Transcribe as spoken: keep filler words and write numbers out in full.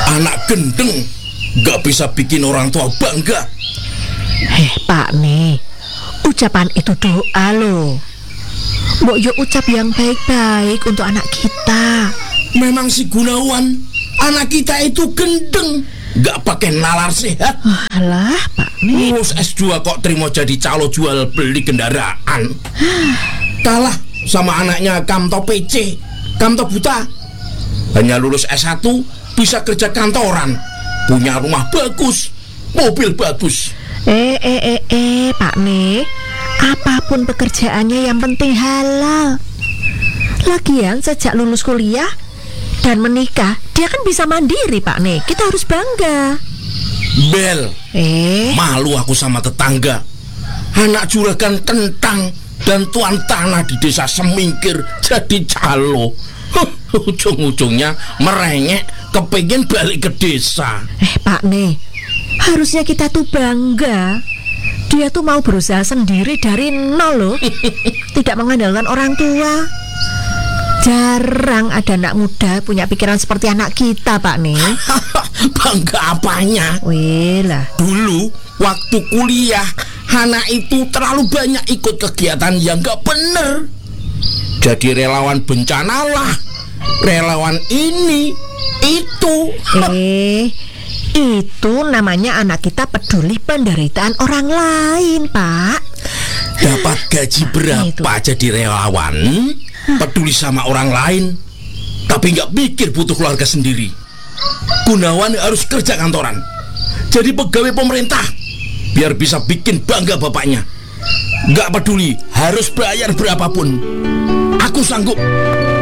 Anak gendeng gak bisa bikin orang tua bangga. Heh Pak nih, ucapan itu doa loh. Mbok yo ucap yang baik-baik untuk anak kita. Memang si Gunawan, anak kita itu gendeng, gak pakai nalar sehat. Alah Pak nih, Lulus S dua kok terima jadi calo jual beli kendaraan. Kalah sama anaknya Kamto P C, Kamto Buta. Hanya lulus S satu bisa kerja kantoran, punya rumah bagus, mobil bagus. Eh eh eh eh Pak nih, apapun pekerjaannya yang penting halal. Lagian sejak lulus kuliah dan menikah, dia kan bisa mandiri Pak nih. Kita harus bangga. Bel, Eh malu aku sama tetangga. Anak juragan kentang dan tuan tanah di desa Semingkir jadi calo. Huh, ujung-ujungnya merengek kepingin balik ke desa. Eh Pak nih, harusnya kita tuh bangga. Dia tuh mau berusaha sendiri dari nol loh. Tidak mengandalkan orang tua. Jarang ada anak muda punya pikiran seperti anak kita Pak nih. Bangga apanya? Wih lah. Dulu waktu kuliah, anak itu terlalu banyak ikut kegiatan yang gak bener. Jadi relawan bencana lah, relawan ini, itu. Eh, itu namanya anak kita peduli penderitaan orang lain Pak. Dapat gaji berapa Itu. jadi relawan, peduli sama orang lain, tapi gak pikir butuh keluarga sendiri. Gunawan harus kerja kantoran, jadi pegawai pemerintah, biar bisa bikin bangga bapaknya. Gak peduli harus bayar berapapun, aku sanggup.